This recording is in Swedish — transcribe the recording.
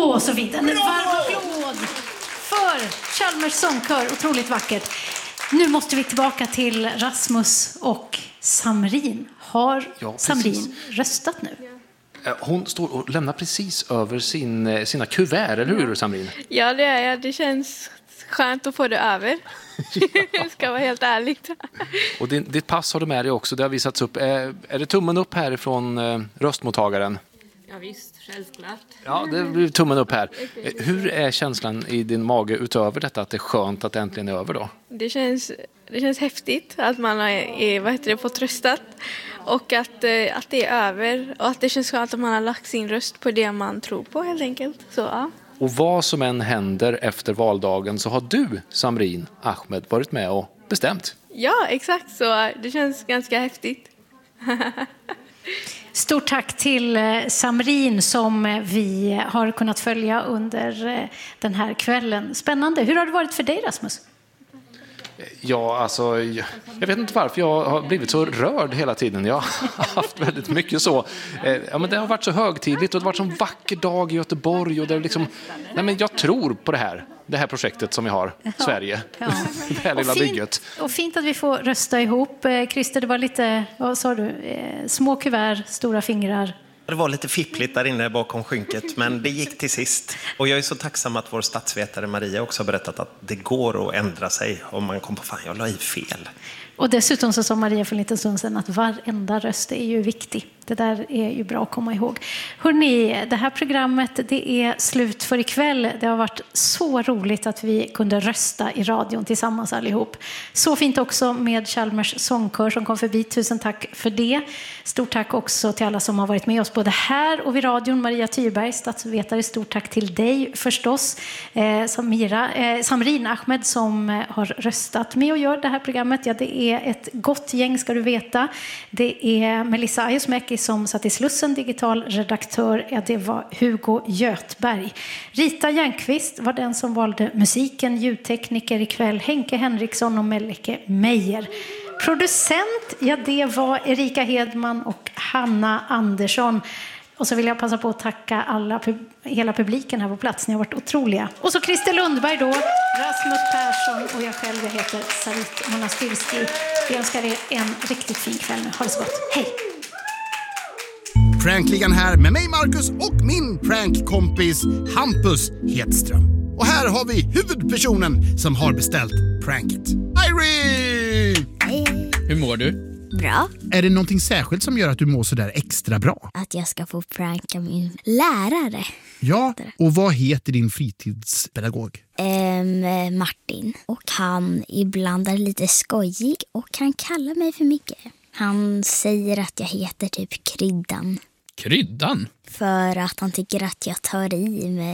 Åh, så fint. En varm applåd för Chalmers sångkör. Otroligt vackert. Nu måste vi tillbaka till Rasmus och Samrin. Har Samrin röstat nu? Hon står och lämnar precis över sina kuvert, eller hur, Samrin? Ja, det är jag. Det känns skönt att få det över. Det ska vara helt ärligt. Och ditt pass har du med dig också. Det har visats upp. Är det tummen upp härifrån röstmottagaren? Ja visst, självklart. Ja, det blir tummen upp här. Hur är känslan i din mage utöver detta att det är skönt att det äntligen är över då? Det känns häftigt att man har fått röstat. Och att det är över. Och att det känns skönt att man har lagt sin röst på det man tror på helt enkelt. Så, ja. Och vad som än händer efter valdagen så har du, Samrin Ahmed, varit med och bestämt. Ja, exakt så. Det känns ganska häftigt. Stort tack till Samrin som vi har kunnat följa under den här kvällen. Spännande. Hur har det varit för dig, Rasmus? Ja, alltså, jag vet inte varför jag har blivit så rörd hela tiden. Jag har haft väldigt mycket så. Ja, men det har varit så högtidligt och det har varit en vacker dag i Göteborg. Och det är liksom, nej, men jag tror på det här projektet som vi har, Sverige. Ja. Det här lilla bygget. Och fint att vi får rösta ihop. Christer, det var lite, vad sa du? Små kuvert, stora fingrar. Det var lite fippligt där inne bakom skynket, men det gick till sist. Och jag är så tacksam att vår statsvetare Maria också har berättat att det går att ändra sig om man kommer på fan, jag la i fel. Och dessutom så sa Maria för en liten stund sedan att varenda röst är ju viktig. Det där är ju bra att komma ihåg. Hörrni, det här programmet det är slut för ikväll. Det har varit så roligt att vi kunde rösta i radion tillsammans allihop. Så fint också med Chalmers sångkör som kom förbi. Tusen tack för det. Stort tack också till alla som har varit med oss både här och vid radion. Maria Tyrberg, statsvetare, stort tack till dig förstås. Samrin Ahmed som har röstat med och gör det här programmet. Ja, det är ett gott gäng ska du veta. Det är Melissa Ajosmäki som satt i Slussen, digital redaktör. Ja, det var Hugo Götberg. Rita Järnqvist var den som valde musiken, ljudtekniker ikväll. Henke Henriksson och Melike Meijer. Producent, ja det var Erika Hedman och Hanna Andersson. Och så vill jag passa på att tacka hela publiken här på plats. Ni har varit otroliga. Och så Christer Lundberg då, Rasmus Persson och jag själv, jag heter Sarit Monastirski. Vi önskar er en riktigt fin kväll nu. Ha det så gott. Hej! Prankligan här med mig Marcus och min prankkompis Hampus Hedström. Och här har vi huvudpersonen som har beställt pranket. Irene! Hej. Hur mår du? Bra. Är det någonting särskilt som gör att du mår så där extra bra? Att jag ska få pranka min lärare. Ja, och vad heter din fritidspedagog? Martin. Och han ibland är lite skojig och han kallar mig för mycket. Han säger att jag heter typ Kryddan. Kryddan? För att han tycker att jag tar i med